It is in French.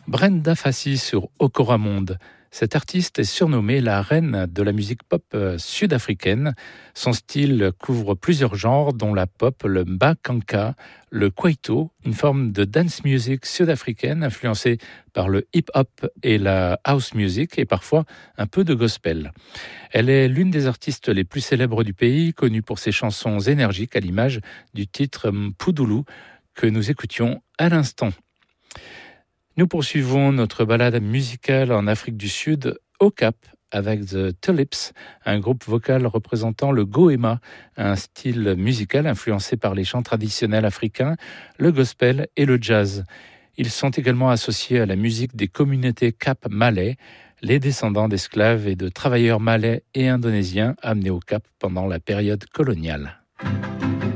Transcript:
Brenda Fassie sur Okoramonde. Cette artiste est surnommée la reine de la musique pop sud-africaine. Son style couvre plusieurs genres, dont la pop, le mbakanka, le kwaito, une forme de dance music sud-africaine influencée par le hip-hop et la house music et parfois un peu de gospel. Elle est l'une des artistes les plus célèbres du pays, connue pour ses chansons énergiques à l'image du titre Mpudulu que nous écoutions à l'instant. Nous poursuivons notre balade musicale en Afrique du Sud, au Cap, avec The Tulips, un groupe vocal représentant le goéma, un style musical influencé par les chants traditionnels africains, le gospel et le jazz. Ils sont également associés à la musique des communautés Cap malais, les descendants d'esclaves et de travailleurs malais et indonésiens amenés au Cap pendant la période coloniale.